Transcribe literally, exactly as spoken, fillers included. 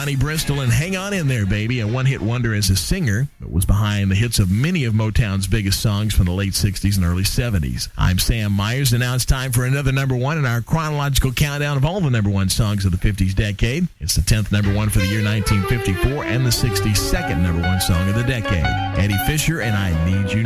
Bonnie Bristol and Hang On In There, Baby, a one-hit wonder as a singer, but was behind the hits of many of Motown's biggest songs from the late sixties and early seventies. I'm Sam Myers, and now it's time for another number one in our chronological countdown of all the number one songs of the fifties decade. It's the tenth number one for the year nineteen fifty-four and the sixty-second number one song of the decade. Eddie Fisher and I Need You